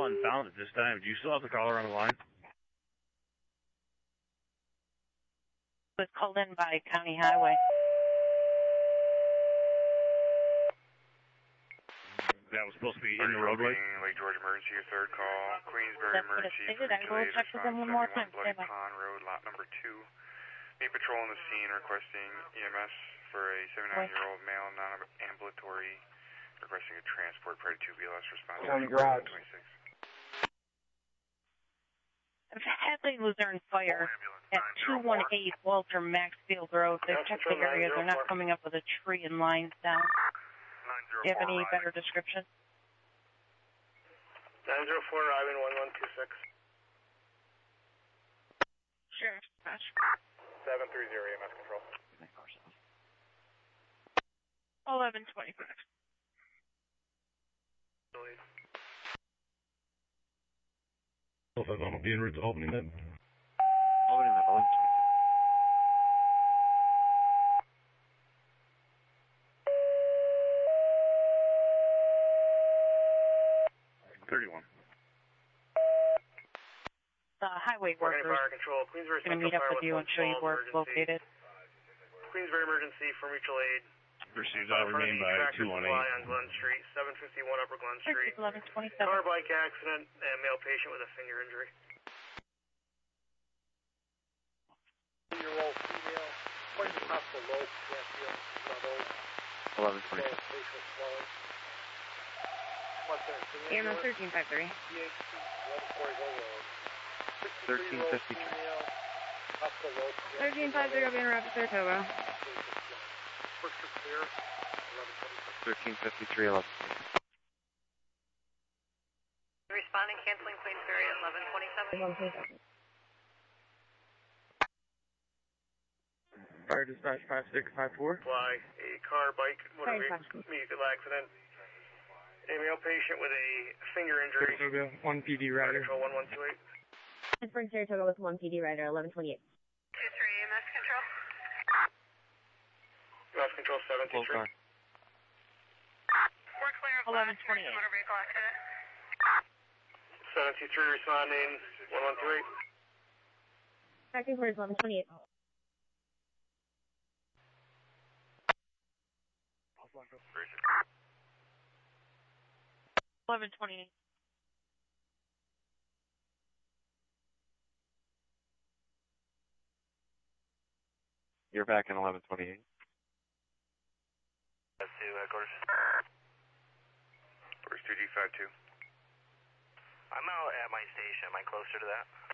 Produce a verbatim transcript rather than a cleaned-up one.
unfound at this time. Do you still have the caller on the line? It was called in by County Highway. That was supposed to be in the roadway? Lake George emergency, your third call. Queensbury That's what it emergency. stated. I will check with them one more time. Bloody Stand by. Pond Road, lot number two. Need patrol on the scene requesting E M S for a seventy-nine-year-old male non-ambulatory requesting a transport prior to two B L S response. County Garage. twenty-six. Hadley Luzerne Fire at two one eight Walter Maxfield Road. They've checked the area. They're not coming up with a tree and lines down. Do you have any better description? nine zero four, Ivan one one two six. Sure. Gosh. seven three zero, E M S control. eleven twenty-five. Oh, that's on being route to Albany then. Albany then, eleven twenty-six. thirty-one. The highway workers Fire control. Queensbury are going to meet up with you and show you where it's located. Queensbury emergency for mutual aid. Received out remain by two one eight. On Glen Street, seven fifty-one Upper Glen Street. eleven twenty-seven. Car bike accident and male patient with a finger injury. Year-old female, quite a possible lobe, can't feel, not old. eleven twenty-six. E M S thirteen fifty-three. thirteen fifty-three. thirteen fifty will be in Rapid Saratoga. thirteen fifty-three, eleven. Responding, canceling Queensbury at eleven twenty-seven. Fire dispatch five six five four. Fly a car, bike, motor vehicle accident. A male patient with a finger injury. Saratoga, one P D rider. Control one one two eight. Pittsburgh, Saratoga with one P D rider, eleven twenty-eight. two three, E M S control. E M S control seven two three. We're clear of eleven twenty-eight. motor vehicle accident. seven two three responding, one one two eight. Tracking for eleven twenty-eight. eleven twenty-eight. You're back in eleven twenty-eight. That's two, uh, quarters. Quarters two D five two. I'm out at my station. Am I closer to that?